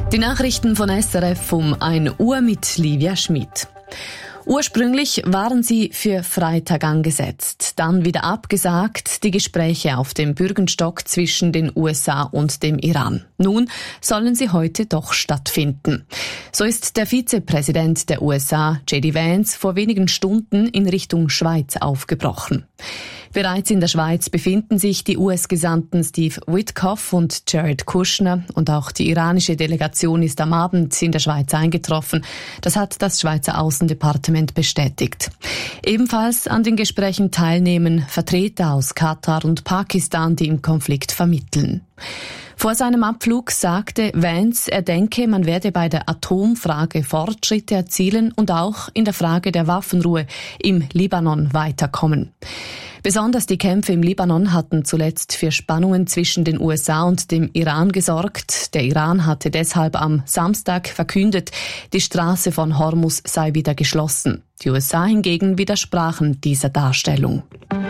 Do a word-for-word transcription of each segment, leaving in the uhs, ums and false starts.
Die Nachrichten von S R F um ein Uhr mit Livia Schmid. Ursprünglich waren sie für Freitag angesetzt, dann wieder abgesagt, die Gespräche auf dem Bürgenstock zwischen den U S A und dem Iran. Nun sollen sie heute doch stattfinden. So ist der Vizepräsident der U S A, J D Vance, vor wenigen Stunden in Richtung Schweiz aufgebrochen. Bereits in der Schweiz befinden sich die U S-Gesandten Steve Witkoff und Jared Kushner und auch die iranische Delegation ist am Abend in der Schweiz eingetroffen. Das hat das Schweizer Außendepartement bestätigt. Ebenfalls an den Gesprächen teilnehmen Vertreter aus Katar und Pakistan, die im Konflikt vermitteln. Vor seinem Abflug sagte Vance, er denke, man werde bei der Atomfrage Fortschritte erzielen und auch in der Frage der Waffenruhe im Libanon weiterkommen. Besonders die Kämpfe im Libanon hatten zuletzt für Spannungen zwischen den U S A und dem Iran gesorgt. Der Iran hatte deshalb am Samstag verkündet, die Straße von Hormuz sei wieder geschlossen. Die U S A hingegen widersprachen dieser Darstellung.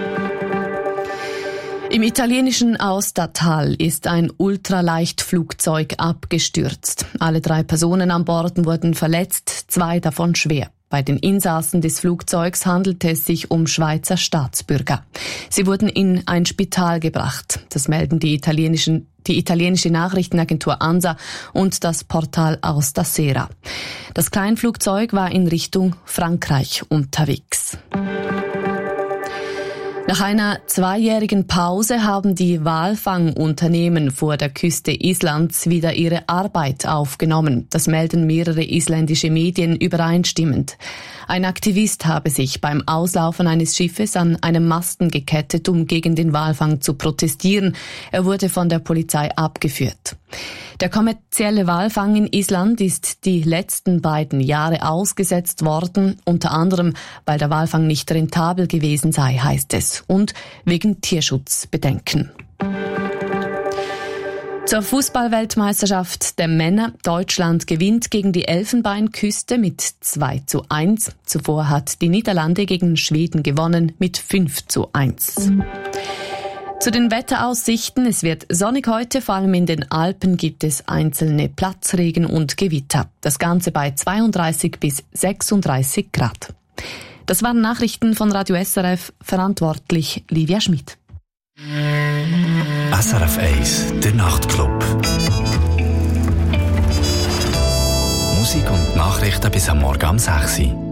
Im italienischen Aostatal ist ein Ultraleichtflugzeug abgestürzt. Alle drei Personen an Bord wurden verletzt, zwei davon schwer. Bei den Insassen des Flugzeugs handelte es sich um Schweizer Staatsbürger. Sie wurden in ein Spital gebracht. Das melden die italienischen, die italienische Nachrichtenagentur ANSA und das Portal Aostasera. Das Kleinflugzeug war in Richtung Frankreich unterwegs. Nach einer zweijährigen Pause haben die Walfangunternehmen vor der Küste Islands wieder ihre Arbeit aufgenommen. Das melden mehrere isländische Medien übereinstimmend. Ein Aktivist habe sich beim Auslaufen eines Schiffes an einem Masten gekettet, um gegen den Walfang zu protestieren. Er wurde von der Polizei abgeführt. Der kommerzielle Walfang in Island ist die letzten beiden Jahre ausgesetzt worden, unter anderem, weil der Walfang nicht rentabel gewesen sei, heißt es, und wegen Tierschutzbedenken. Zur Fußballweltmeisterschaft der Männer. Deutschland gewinnt gegen die Elfenbeinküste mit zwei zu eins. Zuvor hat die Niederlande gegen Schweden gewonnen mit fünf zu eins. Zu den Wetteraussichten. Es wird sonnig heute, vor allem in den Alpen gibt es einzelne Platzregen und Gewitter. Das Ganze bei zweiunddreißig bis sechsunddreißig Grad. Das waren Nachrichten von Radio S R F, verantwortlich Livia Schmid. S R F eins, der Nachtclub. Musik und Nachrichten bis am Morgen um sechs Uhr.